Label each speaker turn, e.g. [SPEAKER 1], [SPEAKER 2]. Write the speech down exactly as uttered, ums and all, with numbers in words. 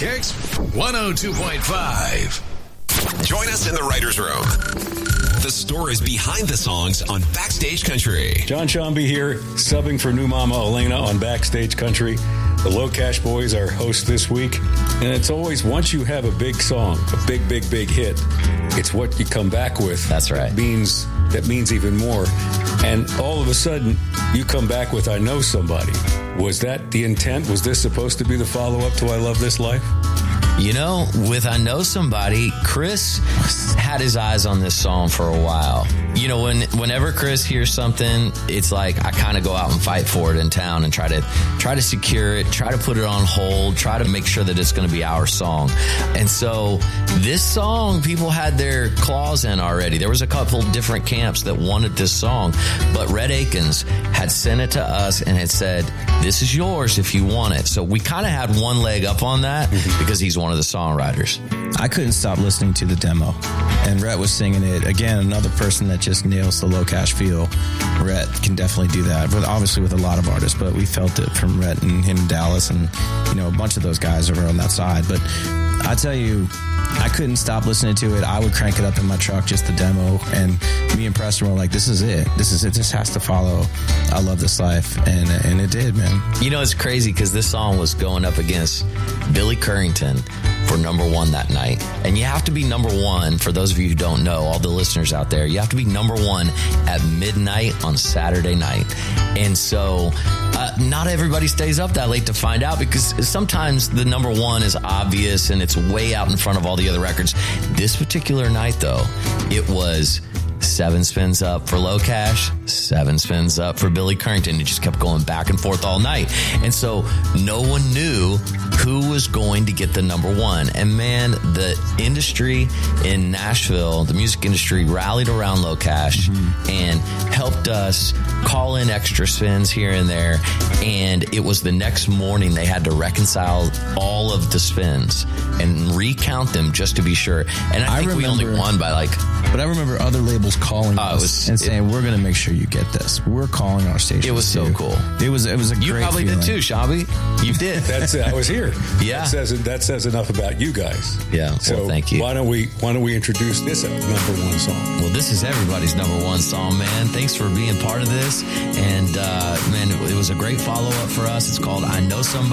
[SPEAKER 1] Kicks one oh two point five.
[SPEAKER 2] Join us in the writer's room. The stories behind the songs on Backstage Country.
[SPEAKER 3] John Shambi here, subbing for new mama Elena on Backstage Country. The Low Cash Boys are hosts this week. And it's always, once you have a big song, a big, big, big hit, it's what you come back with.
[SPEAKER 4] That's right.
[SPEAKER 3] That means, that means even more. And all of a sudden, you come back with I Know Somebody. Was that the intent? Was this supposed to be the follow-up to I Love This Life?
[SPEAKER 4] You know, with I Know Somebody, Chris had his eyes on this song for a while. You know, when whenever Chris hears something, it's like I kind of go out and fight for it in town and try to try to secure it, try to put it on hold, try to make sure that it's going to be our song. And so this song, people had their claws in already. There was a couple different camps that wanted this song, but Rhett Akins had sent it to us and had said, this is yours if you want it. So we kind of had one leg up on that because he's one of the songwriters.
[SPEAKER 5] I couldn't stop listening to the demo, and Rhett was singing it. Again, another person that just nails the low cash feel. Rhett can definitely do that, but obviously with a lot of artists, but we felt it from Rhett and him in Dallas and, you know, a bunch of those guys over on that side. But I tell you, I couldn't stop listening to it. I would crank it up in my truck, just the demo, and me and Preston were like, this is it. This is it. This has to follow I Love This Life. And and it did, man.
[SPEAKER 4] You know, it's crazy because this song was going up against Billy Currington for number one that night. And you have to be number one, for those of you who don't know, all the listeners out there, you have to be number one at midnight on Saturday night. And so uh, not everybody stays up that late to find out, because sometimes the number one is obvious and it's way out in front of all the other records. This particular night, though, it was seven spins up for Low Cash, seven spins up for Billy Currington. It just kept going back and forth all night. And so no one knew who was going to get the number one. And man, the industry in Nashville, the music industry, rallied around Low Cash mm-hmm. and helped us call in extra spins here and there. And it was the next morning they had to reconcile all of the spins and recount them just to be sure. And I think I remember, we only won by like...
[SPEAKER 5] But I remember other labels calling uh, us was, and saying, it, we're going to make sure you get this. We're calling our station.
[SPEAKER 4] It was so
[SPEAKER 5] too.
[SPEAKER 4] cool.
[SPEAKER 5] It was it was a
[SPEAKER 4] you
[SPEAKER 5] great
[SPEAKER 4] You probably
[SPEAKER 5] feeling.
[SPEAKER 4] did too, Shambi. You did.
[SPEAKER 3] That's I was here.
[SPEAKER 4] Yeah.
[SPEAKER 3] That says, that says enough about you guys.
[SPEAKER 4] Yeah.
[SPEAKER 3] So
[SPEAKER 4] well, thank you.
[SPEAKER 3] Why don't we why don't we introduce this number one song?
[SPEAKER 4] Well, this is everybody's number one song, man. Thanks for being part of this. And, uh, man, it, it was a great follow-up for us. It's called I Know Somebody.